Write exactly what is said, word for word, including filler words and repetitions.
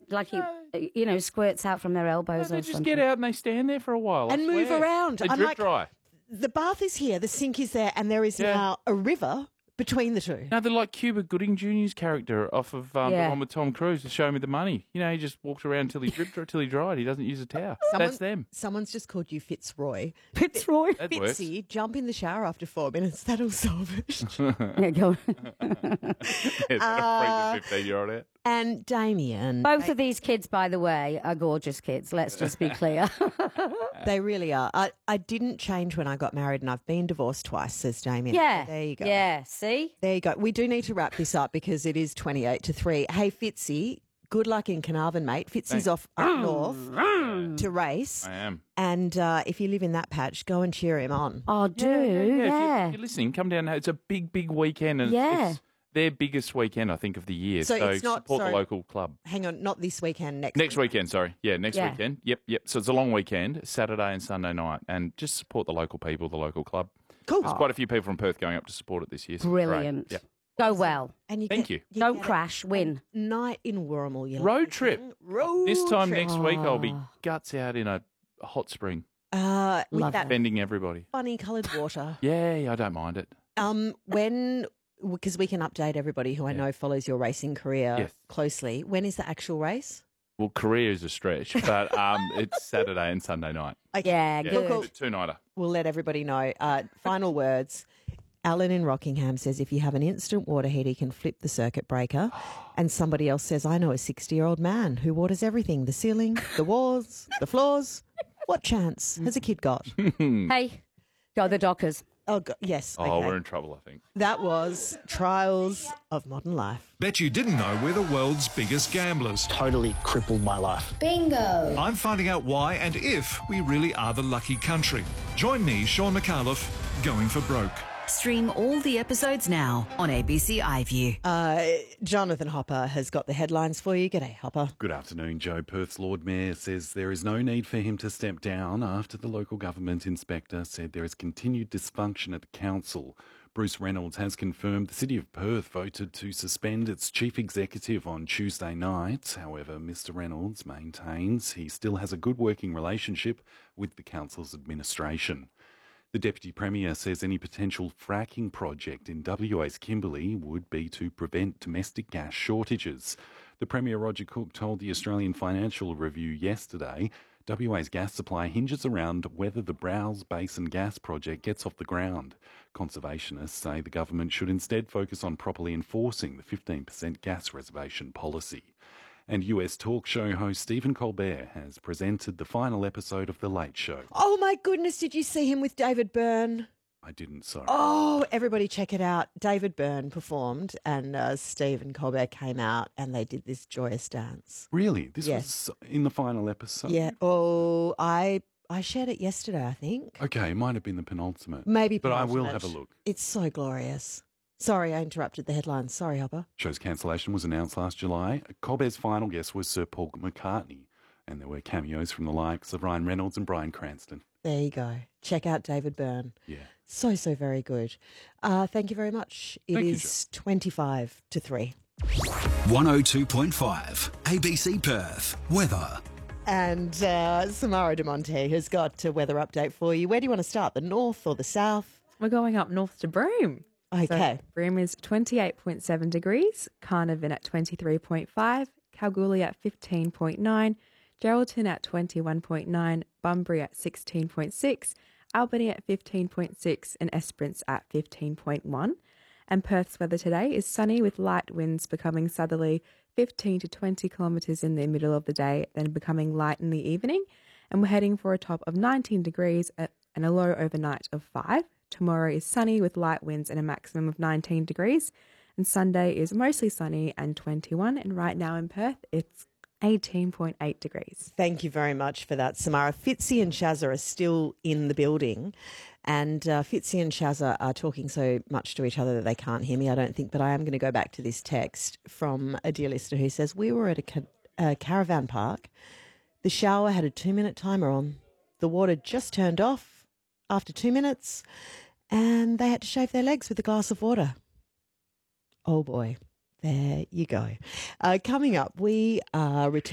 like it, you know, squirts out from their elbows No, or they just something. get out and they stand there for a while I And move swear. around. They I'm drip like- dry. The bath is here, the sink is there, and there is Yeah. now a river between the two. No, they're like Cuba Gooding Junior's character off of um, Yeah. the one with Tom Cruise to Show Me the Money. You know, he just walked around till he dripped till he dried. He doesn't use a towel. Someone- That's them. Someone's just called you Fitzroy. Fitzroy. That works. Fitzy, jump in the shower after four minutes. That'll solve it. Yeah, go on. Yeah, that'll freak the fifteen-year-old out. And Damien. Both of these kids, by the way, are gorgeous kids. Let's just be clear. They really are. I, I didn't change when I got married, and I've been divorced twice, says Damien. Yeah. So there you go. Yeah. See? There you go. We do need to wrap this up because it is twenty-eight to three. Hey, Fitzy, good luck in Carnarvon, mate. Fitzy's Thanks. off up north to race. I am. And uh, if you live in that patch, go and cheer him on. Oh, do. Yeah, Yeah. If, you're, if you're listening, come down. It's a big, big weekend. And Yeah. it's their biggest weekend, I think, of the year. So So, it's not- support sorry. the local club. Hang on, not this weekend, next Next weekend, sorry. Yeah, next Yeah. weekend. Yep, yep. So it's a long weekend, Saturday and Sunday night. And just support the local people, the local club. Cool. There's quite a few people from Perth going up to support it this year. so it's great. Brilliant. Yeah. Go well. And you Thank get, you. Don't get crash. Win. a night in Wormel. You Road like trip. Road This time trip. next week, I'll be Oh. guts out in a hot spring, Uh, with Love that bending everybody. funny coloured water. Yeah, yeah, I don't mind it. Um, when because we can update everybody who I Yeah. know follows your racing career Yes. closely. When is the actual race? Well, career is a stretch, but um, it's Saturday and Sunday night. Okay. Yeah, Yeah, good. cool. it's a two-nighter. We'll let everybody know. Uh, final words. Alan in Rockingham says if you have an instant water heater, you can flip the circuit breaker. And somebody else says, I know a sixty-year-old man who waters everything, the ceiling, the walls, the floors. What chance has a kid got? Hey, go the Dockers. Oh, God, yes. Oh, okay. we're in trouble, I think. That was Trials of Modern Life. Bet you didn't know we're the world's biggest gamblers. Totally crippled my life. Bingo! I'm finding out why and if we really are the lucky country. Join me, Sean McAuliffe, going for broke. Stream all the episodes now on A B C iView. Uh, Jonathan Hopper has got the headlines for you. G'day, Hopper. Good afternoon, Joe. Perth's Lord Mayor says there is no need for him to step down after the local government inspector said there is continued dysfunction at the council. Bruce Reynolds has confirmed the City of Perth voted to suspend its chief executive on Tuesday night. However, Mr Reynolds maintains he still has a good working relationship with the council's administration. The Deputy Premier says any potential fracking project in W A's Kimberley would be to prevent domestic gas shortages. The Premier, Roger Cook, told the Australian Financial Review yesterday W A's gas supply hinges around whether the Browse Basin gas project gets off the ground. Conservationists say the government should instead focus on properly enforcing the fifteen percent gas reservation policy. And U S talk show host Stephen Colbert has presented the final episode of The Late Show. Oh, my goodness. Did you see him with David Byrne? I didn't, sorry. Oh, everybody check it out. David Byrne performed and uh, Stephen Colbert came out and they did this joyous dance. Really? This Yes. was in the final episode? Yeah. Oh, I I shared it yesterday, I think. Okay, it might have been the penultimate. Maybe But I will penultimate. have a look. It's so glorious. Sorry, I interrupted the headlines. Sorry, Hopper. Show's cancellation was announced last July. Colbert's final guest was Sir Paul McCartney, and there were cameos from the likes of Ryan Reynolds and Bryan Cranston. There you go. Check out David Byrne. Yeah. So, so very good. Uh, thank you very much. It Thank you, is twenty-five to three. one oh two point five A B C Perth. Weather. And uh, Samara de Monte has got a weather update for you. Where do you want to start, the north or the south? We're going up north to Broome. Okay. So Broome is twenty-eight point seven degrees, Carnarvon at twenty-three point five, Kalgoorlie at fifteen point nine, Geraldton at twenty-one point nine, Bunbury at sixteen point six, Albany at fifteen point six and Esperance at fifteen point one. And Perth's weather today is sunny with light winds becoming southerly fifteen to twenty kilometres in the middle of the day, then becoming light in the evening. And we're heading for a top of nineteen degrees and a low overnight of five. Tomorrow is sunny with light winds and a maximum of nineteen degrees. And Sunday is mostly sunny and twenty-one. And right now in Perth, it's eighteen point eight degrees. Thank you very much for that, Samara. Fitzy and Shazza are still in the building. And uh, Fitzy and Shazza are talking so much to each other that they can't hear me, I don't think. But I am going to go back to this text from a dear listener who says, we were at a, ca- a caravan park. The shower had a two-minute timer on. The water just turned off after two minutes, and they had to shave their legs with a glass of water. Oh, boy. There you go. Uh, coming up, we are returning.